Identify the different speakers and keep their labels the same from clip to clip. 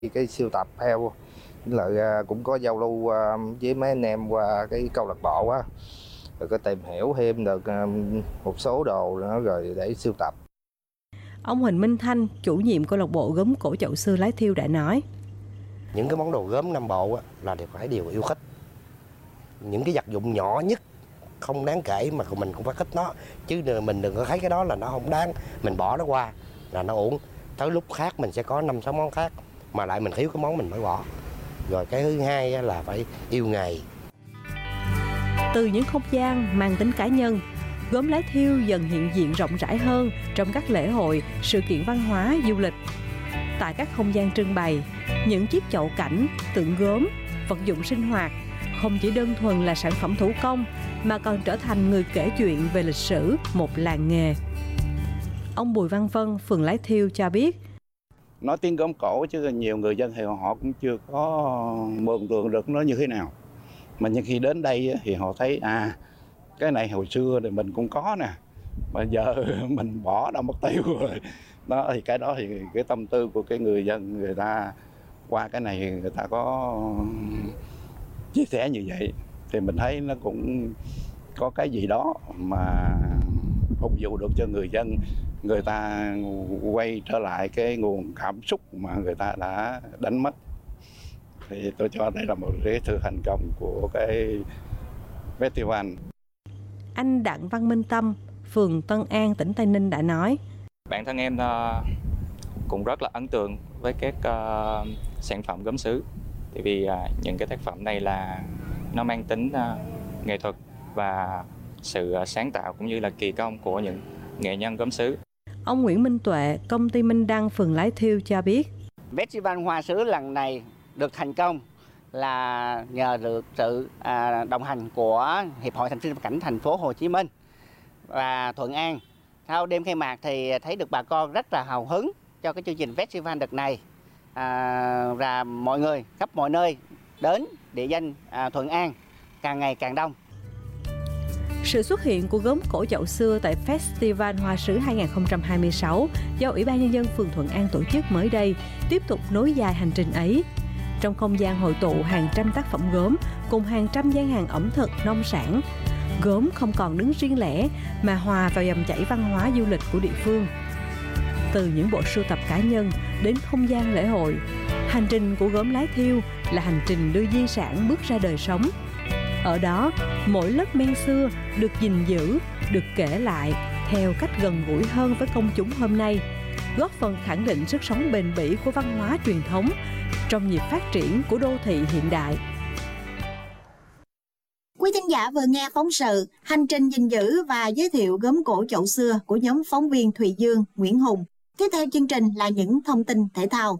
Speaker 1: cái sưu tập theo, là cũng có giao lưu với mấy anh em qua cái câu lạc bộ á, rồi có tìm hiểu thêm được một số đồ nữa rồi để sưu tập.
Speaker 2: Ông Huỳnh Minh Thanh, chủ nhiệm câu lạc bộ gốm cổ Chậu Xưa Lái Thiêu đã nói:
Speaker 3: những cái món đồ gốm Nam Bộ là đều yêu thích. Những cái vật dụng nhỏ nhất không đáng kể mà mình cũng phải thích nó, chứ mình đừng có thấy cái đó là nó không đáng, mình bỏ nó qua là nó uổng. Tới lúc khác mình sẽ có 5-6 món khác mà lại mình thiếu cái món mình mới bỏ. Rồi cái thứ hai là phải yêu nghề.
Speaker 2: Từ những không gian mang tính cá nhân, gốm Lái Thiêu dần hiện diện rộng rãi hơn trong các lễ hội, sự kiện văn hóa, du lịch. Tại các không gian trưng bày, những chiếc chậu cảnh, tượng gốm, vật dụng sinh hoạt không chỉ đơn thuần là sản phẩm thủ công mà còn trở thành người kể chuyện về lịch sử một làng nghề. Ông Bùi Văn Vân, phường Lái Thiêu cho biết:
Speaker 4: nói tiếng gốm cổ chứ nhiều người dân thì họ cũng chưa có mường tượng được nó như thế nào. Mà nhưng khi đến đây thì họ thấy cái này hồi xưa thì mình cũng có nè, mà giờ mình bỏ đâu mất tiêu rồi. Đó thì cái đó thì cái tâm tư của cái người dân, người ta qua cái này người ta có chia sẻ như vậy thì mình thấy nó cũng có cái gì đó mà phục vụ được cho người dân, người ta quay trở lại cái nguồn cảm xúc mà người ta đã đánh mất. Thì tôi cho đây là một cái sự thành công của cái festival.
Speaker 2: Anh Đặng Văn Minh Tâm, phường Tân An, tỉnh Tây Ninh đã nói:
Speaker 5: bản thân em cũng rất là ấn tượng với các sản phẩm gốm sứ, tại vì những cái tác phẩm này là nó mang tính nghệ thuật và sự sáng tạo cũng như là kỳ công của những nghệ nhân gốm sứ.
Speaker 2: Ông Nguyễn Minh Tuệ, công ty Minh Đăng, phường Lái Thiêu cho biết:
Speaker 6: Festival Hoa Sứ lần này được thành công là nhờ được sự đồng hành của Hiệp hội Thành sinh cảnh thành phố Hồ Chí Minh và Thuận An. Sau đêm khai mạc thì thấy được bà con rất là hào hứng cho cái chương trình festival đợt này, và mọi người khắp mọi nơi đến địa danh Thuận An càng ngày càng đông.
Speaker 2: Sự xuất hiện của gốm cổ Chậu Xưa tại Festival Hoa Sứ 2026 do Ủy ban Nhân dân phường Thuận An tổ chức mới đây tiếp tục nối dài hành trình ấy. Trong không gian hội tụ hàng trăm tác phẩm gốm cùng hàng trăm gian hàng ẩm thực, nông sản, gốm không còn đứng riêng lẻ mà hòa vào dòng chảy văn hóa du lịch của địa phương. Từ những bộ sưu tập cá nhân đến không gian lễ hội, hành trình của gốm Lái Thiêu là hành trình đưa di sản bước ra đời sống. Ở đó, mỗi lớp men xưa được gìn giữ, được kể lại theo cách gần gũi hơn với công chúng hôm nay, góp phần khẳng định sức sống bền bỉ của văn hóa truyền thống trong nhịp phát triển của đô thị hiện đại.
Speaker 7: Quý thính giả vừa nghe phóng sự Hành trình gìn giữ và giới thiệu gốm cổ Chậu Xưa của nhóm phóng viên Thùy Dương, Nguyễn Hùng. Tiếp theo chương trình là những thông tin thể thao.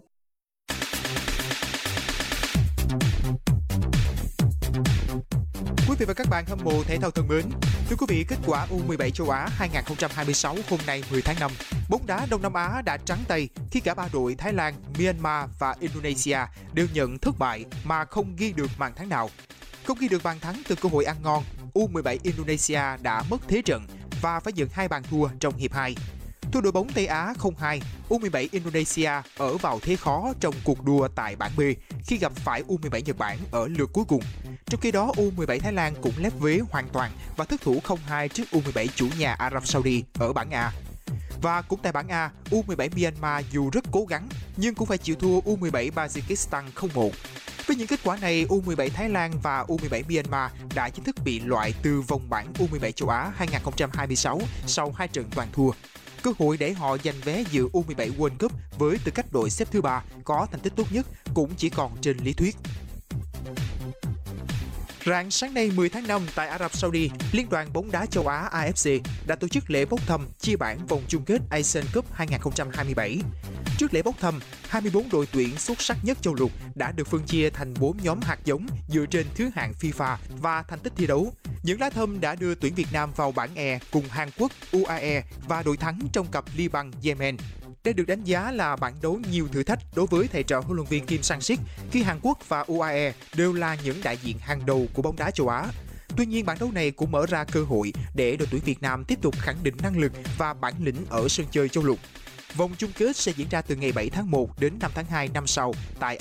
Speaker 8: Quý vị và các bạn hâm mộ thể thao thân mến, thưa quý vị, kết quả U17 châu Á 2026 hôm nay 10 tháng 5, bóng đá Đông Nam Á đã trắng tay khi cả ba đội Thái Lan, Myanmar và Indonesia đều nhận thất bại mà không ghi được bàn thắng nào. Không ghi được bàn thắng từ cơ hội ăn ngon, U17 Indonesia đã mất thế trận và phải nhận 2 bàn thua trong hiệp 2. Thua đội bóng Tây Á 0-2, U17 Indonesia ở vào thế khó trong cuộc đua tại bảng B khi gặp phải U17 Nhật Bản ở lượt cuối cùng. Trong khi đó, U17 Thái Lan cũng lép vế hoàn toàn và thất thủ 0-2 trước U17 chủ nhà Ả Rập Saudi ở bảng A. Và cũng tại bảng A, U17 Myanmar dù rất cố gắng nhưng cũng phải chịu thua U17 Tajikistan 0-1. Với những kết quả này, U17 Thái Lan và U17 Myanmar đã chính thức bị loại từ vòng bảng U17 châu Á 2026 sau 2 trận toàn thua. Cơ hội để họ giành vé dự U17 World Cup với tư cách đội xếp thứ 3 có thành tích tốt nhất cũng chỉ còn trên lý thuyết. Rạng sáng nay 10 tháng 5 tại Ả Rập Saudi, Liên đoàn bóng đá châu Á AFC đã tổ chức lễ bốc thăm chia bảng vòng chung kết Asian Cup 2027. Trước lễ bốc thăm, 24 đội tuyển xuất sắc nhất châu lục đã được phân chia thành 4 nhóm hạt giống dựa trên thứ hạng FIFA và thành tích thi đấu. Những lá thăm đã đưa tuyển Việt Nam vào bảng E cùng Hàn Quốc, UAE và đội thắng trong cặp Liban Yemen. Đây được đánh giá là bảng đấu nhiều thử thách đối với thầy trò huấn luyện viên Kim Sang-sik khi Hàn Quốc và UAE đều là những đại diện hàng đầu của bóng đá châu Á. Tuy nhiên, bảng đấu này cũng mở ra cơ hội để đội tuyển Việt Nam tiếp tục khẳng định năng lực và bản lĩnh ở sân chơi châu lục. Vòng chung kết sẽ diễn ra từ ngày 7 tháng 1 đến 5 tháng 2 năm sau tại